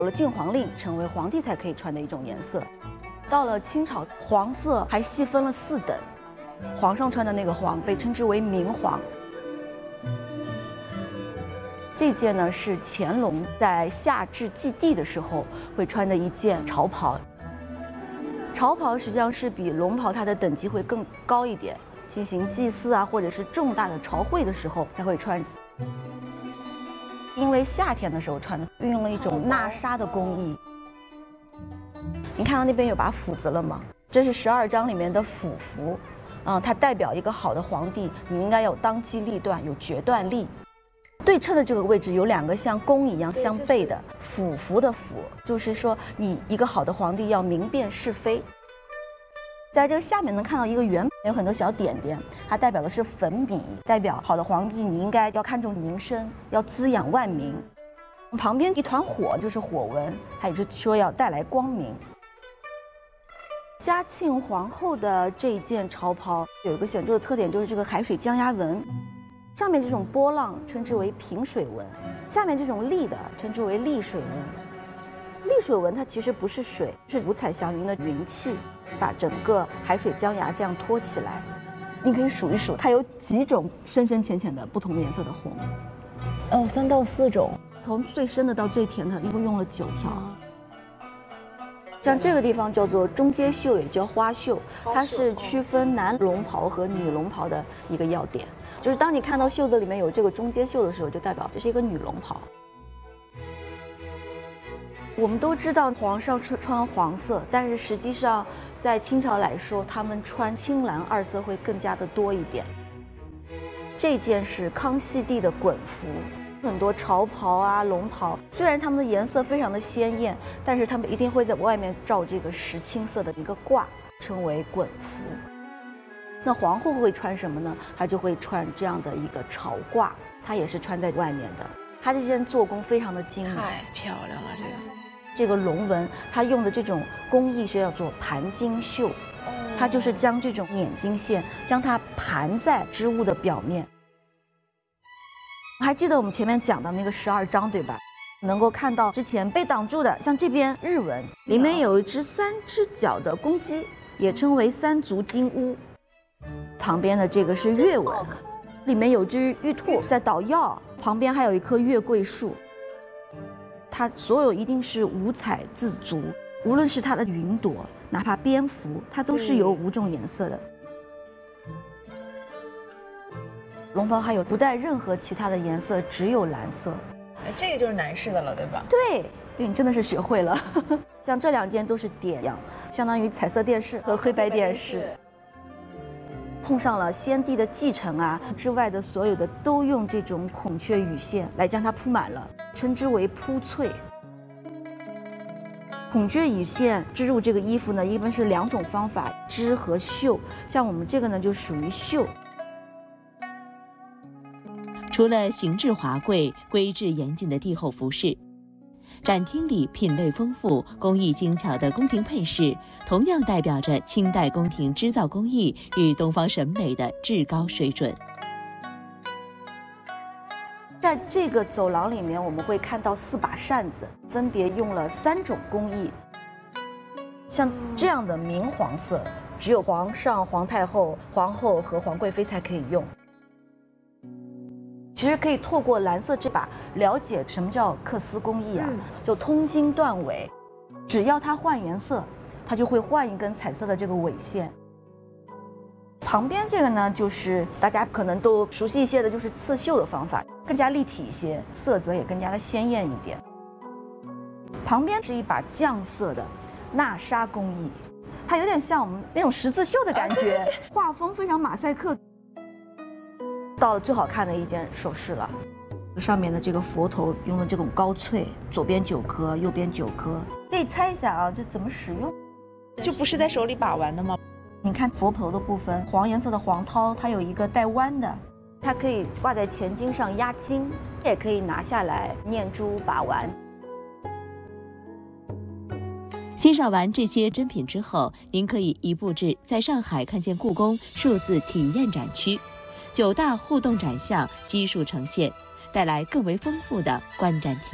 有了禁黄令，成为皇帝才可以穿的一种颜色。到了清朝，黄色还细分了4等，皇上穿的那个黄被称之为明黄。这件呢是乾隆在夏至祭地的时候会穿的一件朝袍。朝袍实际上是比龙袍它的等级会更高一点，进行祭祀啊，或者是重大的朝会的时候才会穿。因为夏天的时候穿的，运用了一种纳纱的工艺。你看到那边有把斧子了吗？这是12章里面的斧符，它代表一个好的皇帝，你应该有当机立断，有决断力。对称的这个位置有2个像弓一样相背的斧符的斧，就是说你一个好的皇帝要明辨是非。在这个下面能看到一个圆，有很多小点点，它代表的是粉笔，代表好的皇帝你应该要看重民生，要滋养万民。旁边一团火就是火纹，它也就是说要带来光明。嘉庆皇后的这一件朝袍有一个显著的特点，就是这个海水江压纹。上面这种波浪称之为平水纹，下面这种立的称之为立水纹。立水纹它其实不是水，是五彩祥云的云气，把整个海水江崖这样托起来。你可以数一数，它有几种深深浅浅的不同颜色的红。 3到4种， 从最深的到最甜的，一共用了9条。像这个地方叫做中阶袖，也叫花袖，它是区分男龙袍和女龙袍的一个要点。就是当你看到袖子里面有这个中阶袖的时候，就代表这是一个女龙袍。我们都知道皇上穿黄色，但是实际上在清朝来说，他们穿青蓝2色会更加的多一点。这件是康熙帝的衮服，很多朝袍啊、龙袍，虽然它们的颜色非常的鲜艳，但是他们一定会在外面罩这个石青色的一个褂，称为衮服。那皇后会穿什么呢？她就会穿这样的一个朝褂，她也是穿在外面的。她这件做工非常的精美， 太漂亮了。 这个龙纹，它用的这种工艺是叫做盘金绣，它就是将这种捻金线将它盘在织物的表面。还记得我们前面讲的那个12章对吧？能够看到之前被挡住的，像这边日纹里面有一只3只脚的公鸡，也称为3足金乌。旁边的这个是月纹，里面有只玉兔在捣药，旁边还有一棵月桂树。它所有一定是五彩自足，无论是它的云朵，哪怕蝙蝠，它都是有5种颜色的。龙袍还有不带任何其他的颜色，只有蓝色。 这个就是男士的了，对吧？ 对，你真的是学会了。像这2件都是点样，相当于彩色殿饰和黑白殿饰。碰上了先帝的继承啊之外的所有的都用这种孔雀羽线来将它铺满了，称之为铺翠。孔雀羽线织入这个衣服呢，一般是2种方法，织和绣。像我们这个呢，就属于绣。 除了形制华贵、规制严谨的帝后服饰，展厅里品类丰富、工艺精巧的宫廷配饰，同样代表着清代宫廷织造工艺与东方审美的至高水准。 在这个走廊里面，我们会看到4把扇子，分别用了3种工艺。像这样的明黄色，只有皇上、皇太后、皇后和皇贵妃才可以用。其实可以透过蓝色这把了解什么叫缂丝工艺啊，就通经断纬，只要它换颜色，它就会换一根彩色的这个纬线。旁边这个呢，就是大家可能都熟悉一些的，就是刺绣的方法，更加立体一些，色泽也更加的鲜艳一点。旁边是一把酱色的纳纱工艺，它有点像我们那种十字绣的感觉，画风非常马赛克。到了最好看的一件首饰了，上面的这个佛头用的这种高翠，左边9颗，右边9颗。可以猜一下啊，这怎么使用？ 就不是在手里把玩的吗？ 你看佛头的部分，黄颜色的黄绦，它有一个带弯的，它可以挂在前襟上压金，也可以拿下来念珠把玩。 欣赏完这些珍品之后，您可以移步至在上海看见故宫数字体验展区，9大互动展项悉数呈现，带来更为丰富的观展体验。